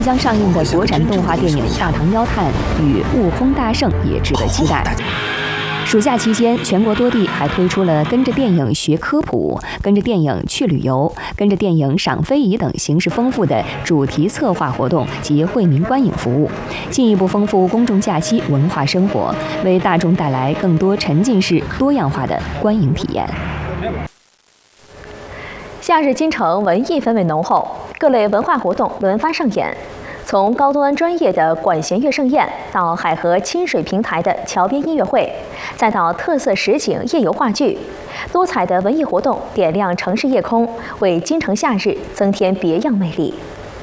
将上映的国产动画电影《大唐妖探》与《悟空大圣》也值得期待。暑假期间，全国多地还推出了跟着电影学科普、跟着电影去旅游、跟着电影赏非遗等形式丰富的主题策划活动及惠民观影服务，进一步丰富公众假期文化生活，为大众带来更多沉浸式、多样化的观影体验。 夏日京城文艺氛围浓厚，各类文化活动轮番上演。从高端专业的管弦乐盛宴，到海河清水平台的桥边音乐会，再到特色实景夜游话剧，多彩的文艺活动点亮城市夜空，为京城夏日增添别样魅力。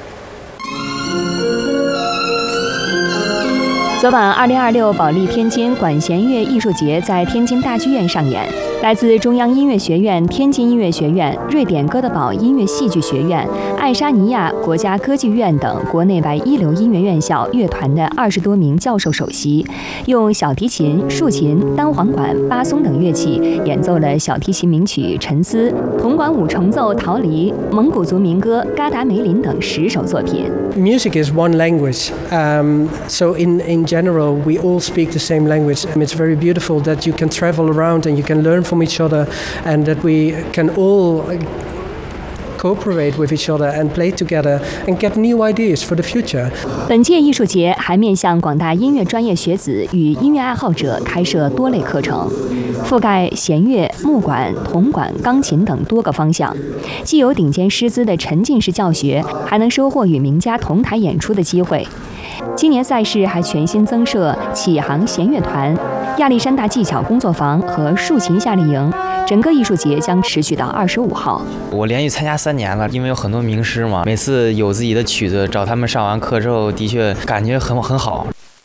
昨晚，2026保利天津管弦乐艺术节在天津大剧院上演。来自中央音乐学院、天津音乐学院、瑞典哥德堡音乐戏剧学院、爱沙尼亚国家歌剧院等国内外一流音乐院校乐团的20多名教授首席，用小提琴、竖琴、单簧管、巴松等乐器演奏了小提琴名曲《沉思》、铜管五重奏《逃离》、蒙古族民歌《嘎达梅林》等10首作品。 Music is one language, so in general we all speak the same language. It's very beautiful that you can travel around and you can learn from each other, and that we can all cooperate with each other and play together and get new ideas for the future. 本届艺术节还面向广大音乐专业学子与音乐爱好者开设多类课程，覆盖弦乐、木管、铜管、钢琴等多个方向，既有顶尖师资的沉浸式教学，还能收获与名家同台演出的机会。今年赛事还全新增设启航弦乐团、亚历山大技巧工作坊和竖琴夏令营。整个艺术节将持续到25号。 我连续参加3年了，因为有很多名师嘛，每次有自己的曲子，找他们上完课之后，的确感觉很好。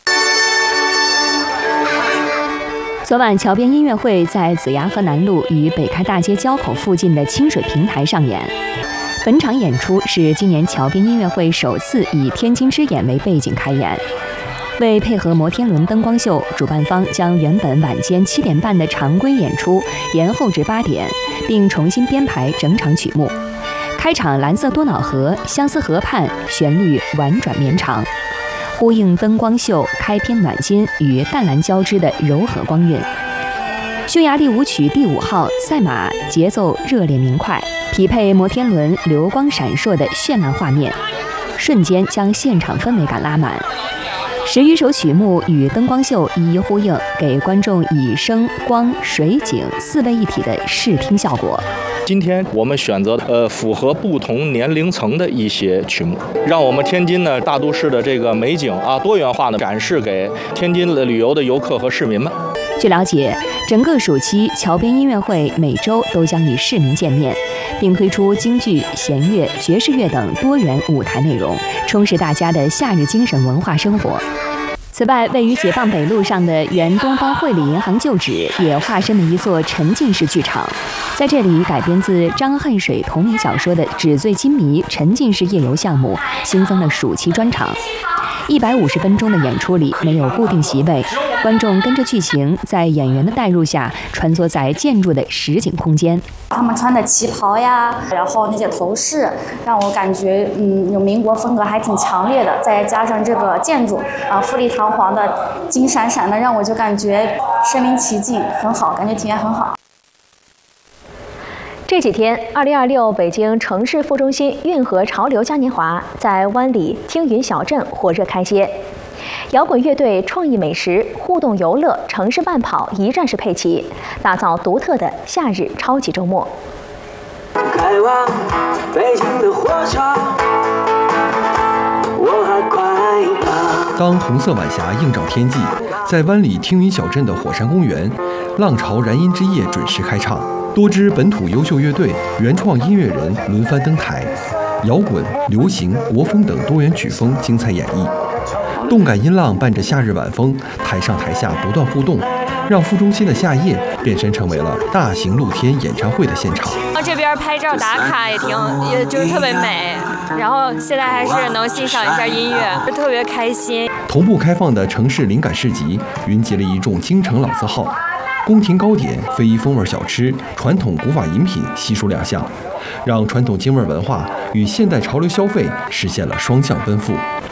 昨晚，桥边音乐会在子牙河南路与北开大街交口附近的清水平台上演。本场演出是今年桥边音乐会首次以天津之眼为背景开演。为配合摩天轮灯光秀，主办方将原本晚间7点半的常规演出延后至8点，并重新编排整场曲目。开场《蓝色多瑙河》相思河畔，旋律婉转绵长，呼应灯光秀开篇暖心与淡蓝交织的柔和光晕。匈牙利舞曲第5号赛马节奏热烈明快，匹配摩天轮流光闪烁的绚烂画面，瞬间将现场氛围感拉满。10余首曲目与灯光秀一一呼应，给观众以声光水景4位一体的视听效果。 今天我们选择符合不同年龄层的一些曲目，让我们天津呢大都市的这个美景多元化的展示给天津的旅游的游客和市民们。 据了解，整个暑期桥边音乐会每周都将与市民见面，并推出京剧、弦乐、爵士乐等多元舞台内容，充实大家的夏日精神文化生活。此外，位于解放北路上的原东方汇理银行旧址也化身了一座沉浸式剧场，在这里改编自张恨水同名小说的纸醉金迷沉浸式夜游项目新增了暑期专场。150分钟的演出里没有固定席位，观众跟着剧情，在演员的带入下穿梭在建筑的实景空间。 他们穿的旗袍呀，然后那些头饰，让我感觉有民国风格还挺强烈的。再加上这个建筑富丽堂皇的、金闪闪的，让我就感觉身临其境，很好，感觉体验很好。 这几天，2026北京城市副中心运河潮流嘉年华在湾里听云小镇火热开街，摇滚乐队、创意美食、互动游乐、城市慢跑一站式配齐，打造独特的夏日超级周末。开往北京的火车， 我还快跑。当红色晚霞映照天际，在湾里听云小镇的火山公园，浪潮燃音之夜准时开唱。多支本土优秀乐队、原创音乐人轮番登台，摇滚、流行、国风等多元曲风精彩演绎，动感音浪伴着夏日晚风，台上台下不断互动，让副中心的夏夜变身成为了大型露天演唱会的现场。 这边拍照打卡也就是特别美，然后现在还是能欣赏一下音乐，就特别开心。 同步开放的城市灵感市集，云集了一众京城老字号。 宫廷糕点、非遗风味小吃、传统古法饮品悉数亮相，让传统京味文化与现代潮流消费实现了双向奔赴。